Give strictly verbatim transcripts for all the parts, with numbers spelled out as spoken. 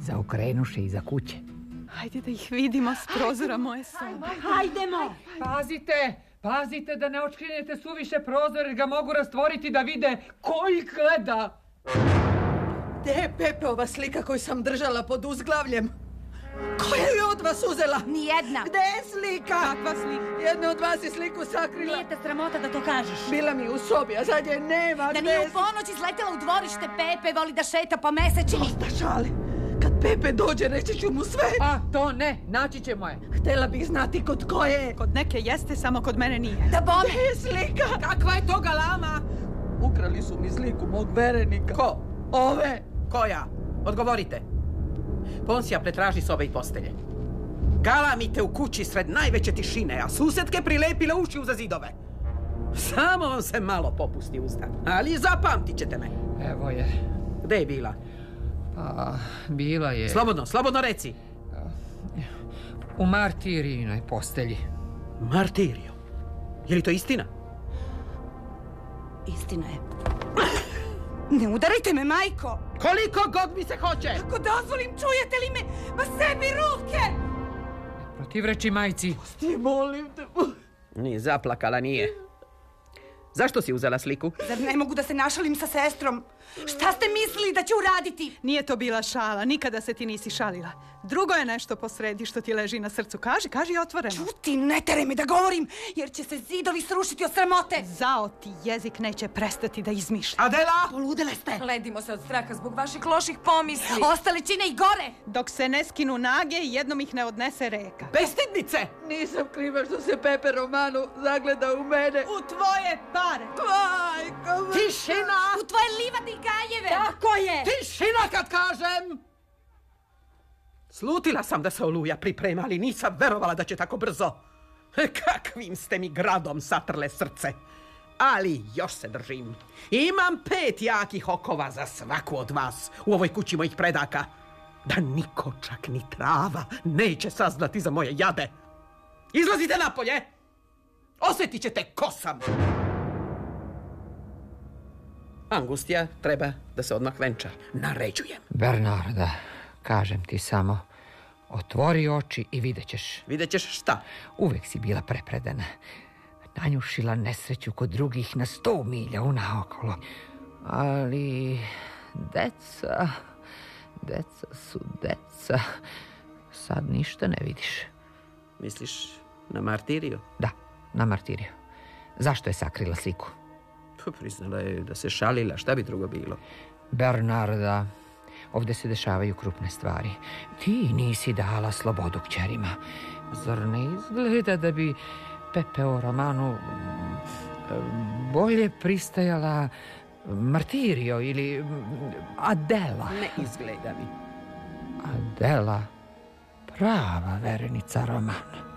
zaokrenuše iza kuće. Hajde da ih vidimo s prozora moje sobe. Hajdemo! Pazite, pazite da ne očkrinete suviše prozor, jer ga mogu rastvoriti da vide ko ih gleda. Gde je Pepeova slika koju sam držala pod uzglavljem? Koja je od vas uzela? Nijedna. Gde je slika? Kakva slika? Jedna od vas je sliku sakrila. Nije te sramota da to kažeš. Bila mi u sobi, a sad je nema. Da nije u ponoć izletela u dvorište. Pepe voli da šeta po mesečini. Dosta šali. Kad Pepe dođe, reći ću mu sve. A, to ne, naći ćemo je. Htela bih znati kod koje. Kod neke jeste, samo kod mene nije. Da bome. Gde je slika? Kakva je to galama? Ukrali su mi sliku mog verenika. Ko? Ove. Koja? Odgovorite. Ponsija pretraži sobe i postelje. Galamite u kući sred najveće tišine, a susetke prilepile uši uza zidove. Samo vam se malo popusti uzda, ali zapamtit ćete me. Evo je. Gde je bila? Pa, bila je... Slobodno, slobodno reci. U Martirijinoj postelji. Martirio. Je li to istina? Istina je. Ne udarite me, majko! Koliko god mi se hoće! Ako dozvolim, čujete li me? Ma sebi ruke! Protivreči majci. Ti molim te. Nije zaplakala, nije. Zašto si uzela sliku? Zar ne mogu da se našalim sa sestrom? Šta ste mislili da ću uraditi? Nije to bila šala, nikada se ti nisi šalila. Drugo je nešto posredi što ti leži na srcu. Kaži, kaži otvoreno. Čuti, ne tere me da govorim, jer će se zidovi srušiti od sramote. Zao ti jezik neće prestati da izmišlja. Adela! Poludele ste. Ledimo se od straha zbog vaših loših pomisli. Ostale čine i gore. Dok se ne skinu nage, jednom ih ne odnese reka. Bestidnice! Nisam kriva što se Pepe Romanu zagleda u mene. U tvoje pare. Majko! Tišina! U tvoje livade i gajeve. Tako je! Tišina kad kažem! Slutila sam da se Oluja priprema, ali nisam verovala da će tako brzo. Kakvim ste mi gradom satrle srce. Ali još se držim. Imam pet jakih okova za svaku od vas u ovoj kući mojih predaka. Da niko, čak ni trava, neće saznati za moje jade. Izlazite napolje! Osjetit ćete ko sam. Angustija treba da se odmah venča. Naređujem. Bernarda, kažem ti samo, otvori oči i vidjet ćeš. Vidjet ćeš šta? Uvek si bila prepredana. Nanjušila nesreću kod drugih na sto milja unaokolo. Ali deca, deca su deca. Sad ništa ne vidiš. Misliš na Martiriju? Da, na Martiriju. Zašto je sakrila sliku? Pa priznala je da se šalila, šta bi drugo bilo? Bernarda, ovdje se dešavaju krupne stvari. Ti nisi dala slobodu kćerima. Zar ne izgleda da bi Pepeo Romanu bolje pristajala Martirio ili Adela? Ne izgleda mi. Adela, prava verenica Romana.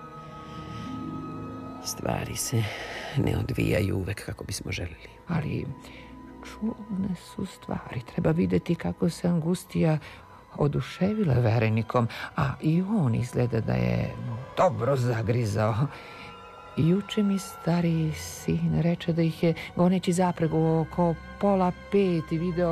Stvari se ne odvijaju uvek kako bismo želili. Ali čudne su stvari. Treba vidjeti kako se Angustija oduševila verenikom, a i on izgleda da je dobro zagrizao. Juče mi stariji sin reče da ih je, goneći zapregu oko pola pet, i video